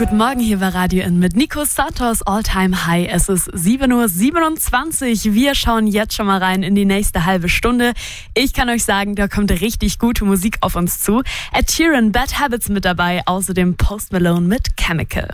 guten Morgen hier bei Radio In mit Nico Santos All Time High. Es ist 7:27 Uhr. Wir schauen jetzt schon mal rein in die nächste halbe Stunde. Ich kann euch sagen, da kommt richtig gute Musik auf uns zu. Ed Sheeran, Bad Habits mit dabei, außerdem Post Malone mit Chemical.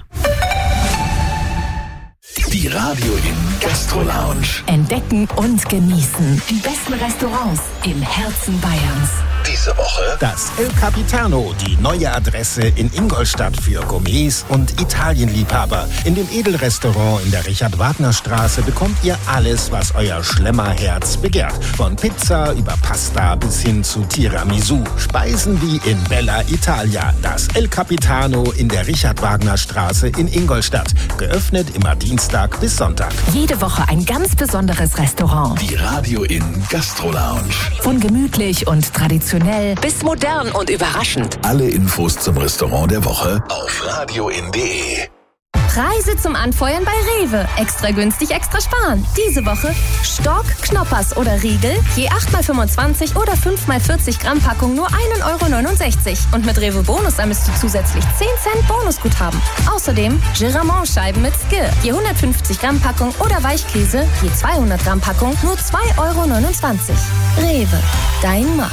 Die Radio In Gastro Lounge. Entdecken und genießen die besten Restaurants im Herzen Bayerns. Diese Woche das El Capitano, die neue Adresse in Ingolstadt für Gourmets und Italienliebhaber. In dem Edelrestaurant in der Richard-Wagner-Straße bekommt ihr alles, was euer Schlemmerherz begehrt. Von Pizza über Pasta bis hin zu Tiramisu. Speisen wie in Bella Italia. Das El Capitano in der Richard-Wagner-Straße in Ingolstadt. Geöffnet immer Dienstag bis Sonntag. Jede Woche ein ganz besonderes Restaurant. die Radio In Gastro Lounge. Von gemütlich und traditionell bis modern und überraschend. Alle Infos zum Restaurant der Woche auf radioin.de. Preise zum Anfeuern bei Rewe. Extra günstig, extra sparen. Diese Woche Stork, Knoppers oder Riegel, je 8x25 oder 5x40 Gramm Packung nur 1,69 €. Und mit Rewe Bonus ermisst du zusätzlich 10 Cent Bonusguthaben. Außerdem Giramont-Scheiben mit Skir, je 150 Gramm Packung oder Weichkäse, je 200 Gramm Packung nur 2,29 €. Rewe, dein Markt.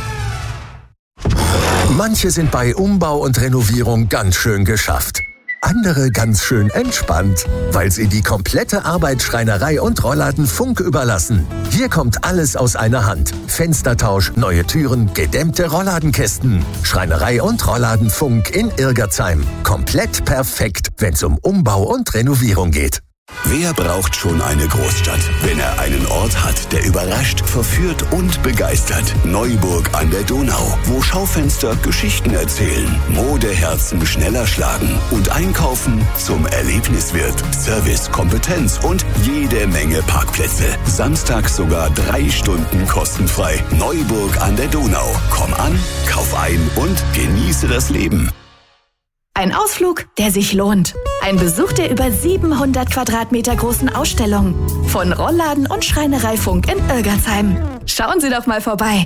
Manche sind bei Umbau und Renovierung ganz schön geschafft. Andere ganz schön entspannt, weil sie die komplette Arbeit Schreinerei und Rollladen Funk überlassen. Hier kommt alles aus einer Hand. Fenstertausch, neue Türen, gedämmte Rollladenkästen. Schreinerei und Rollladen Funk in Irgerzheim. Komplett perfekt, wenn es um Umbau und Renovierung geht. Wer braucht schon eine Großstadt, wenn er einen Ort hat, der überrascht, verführt und begeistert? Neuburg an der Donau, wo Schaufenster Geschichten erzählen, Modeherzen schneller schlagen und Einkaufen zum Erlebnis wird. Service, Kompetenz und jede Menge Parkplätze. Samstags sogar 3 Stunden kostenfrei. Neuburg an der Donau. Komm an, kauf ein und genieße das Leben. Ein Ausflug, der sich lohnt. Ein Besuch der über 700 Quadratmeter großen Ausstellung. Von Rollladen und Schreinerei Funk in Irgerzheim. Schauen Sie doch mal vorbei.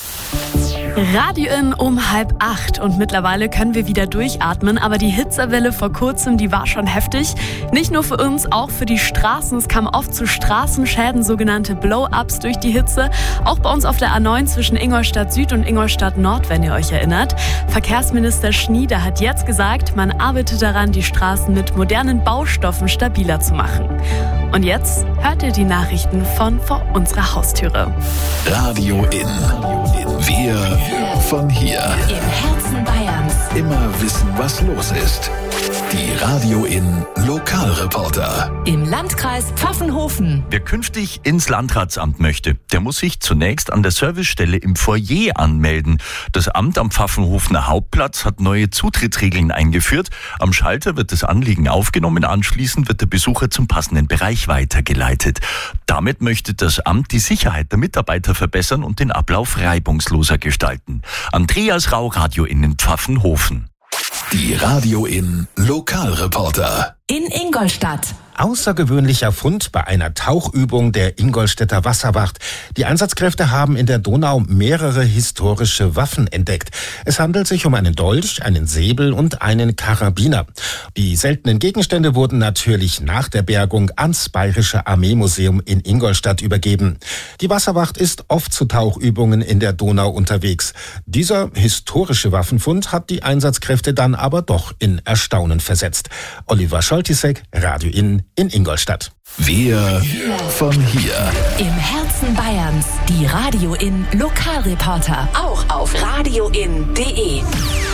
Radio In um 7:30 und mittlerweile können wir wieder durchatmen, aber die Hitzewelle vor kurzem, die war schon heftig. Nicht nur für uns, auch für die Straßen. Es kam oft zu Straßenschäden, sogenannte Blow-ups durch die Hitze. Auch bei uns auf der A9 zwischen Ingolstadt Süd und Ingolstadt Nord, wenn ihr euch erinnert. Verkehrsminister Schnieder hat jetzt gesagt, man arbeitet daran, die Straßen mit modernen Baustoffen stabiler zu machen. Und jetzt hört ihr die Nachrichten von vor unserer Haustüre. Radio In. Wir von hier. Im Herzen Bayerns. Immer wissen, was los ist. Die Radio In Lokalreporter. Im Landkreis Pfaffenhofen. Wer künftig ins Landratsamt möchte, der muss sich zunächst an der Servicestelle im Foyer anmelden. Das Amt am Pfaffenhofener Hauptplatz hat neue Zutrittsregeln eingeführt. Am Schalter wird das Anliegen aufgenommen, anschließend wird der Besucher zum passenden Bereich weitergeleitet. Damit möchte das Amt die Sicherheit der Mitarbeiter verbessern und den Ablauf reibungsloser gestalten. Andreas Rau, Radio in Pfaffenhofen. Die Radio In Lokalreporter. In Ingolstadt. Außergewöhnlicher Fund bei einer Tauchübung der Ingolstädter Wasserwacht. Die Einsatzkräfte haben in der Donau mehrere historische Waffen entdeckt. Es handelt sich um einen Dolch, einen Säbel und einen Karabiner. Die seltenen Gegenstände wurden natürlich nach der Bergung ans Bayerische Armeemuseum in Ingolstadt übergeben. Die Wasserwacht ist oft zu Tauchübungen in der Donau unterwegs. Dieser historische Waffenfund hat die Einsatzkräfte dann aber doch in Erstaunen versetzt. Oliver Scholtisek, Radio In Ingolstadt. Wir von hier. Im Herzen Bayerns. Die Radio In Lokalreporter. Auch auf radioin.de.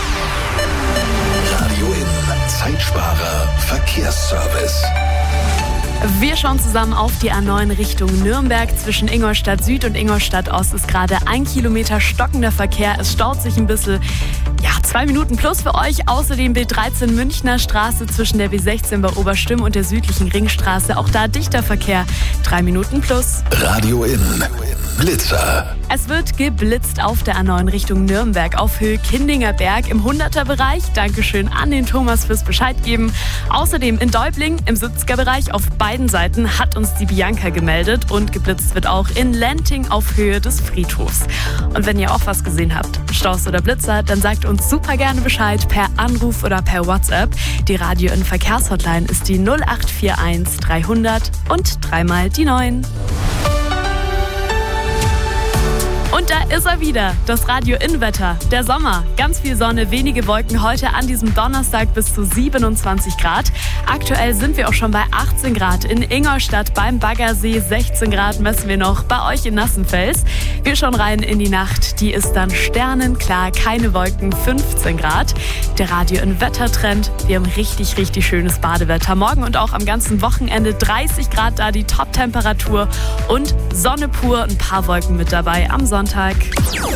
Radio In Zeitsparer Verkehrsservice. Wir schauen zusammen auf die A9 Richtung Nürnberg. Zwischen Ingolstadt Süd und Ingolstadt Ost ist gerade 1 Kilometer stockender Verkehr. Es staut sich ein bisschen. 2 Minuten plus für euch. Außerdem B13 Münchner Straße zwischen der B16 bei Oberstümm und der südlichen Ringstraße. Auch da dichter Verkehr. 3 Minuten plus. Radio In. Blitzer. Es wird geblitzt auf der A9 Richtung Nürnberg auf Höhe Kindinger Berg im 100er-Bereich. Dankeschön an den Thomas fürs Bescheid geben. Außerdem in Deubling im 70er-Bereich auf beiden Seiten hat uns die Bianca gemeldet und geblitzt wird auch in Lenting auf Höhe des Friedhofs. Und wenn ihr auch was gesehen habt, Staus oder Blitzer, dann sagt uns super gerne Bescheid per Anruf oder per WhatsApp. Die Radio in Verkehrshotline ist die 0841 300 und 3 die 9. Und da ist er wieder, das Radio-In-Wetter. Der Sommer, ganz viel Sonne, wenige Wolken heute an diesem Donnerstag bis zu 27 Grad. Aktuell sind wir auch schon bei 18 Grad in Ingolstadt beim Baggersee. 16 Grad messen wir noch bei euch in Nassenfels. Wir schauen rein in die Nacht, die ist dann sternenklar, keine Wolken, 15 Grad. Der Radio-In-Wetter-Trend, wir haben richtig, richtig schönes Badewetter. Morgen und auch am ganzen Wochenende 30 Grad da die Top-Temperatur und Sonne pur, ein paar Wolken mit dabei am Sonntag.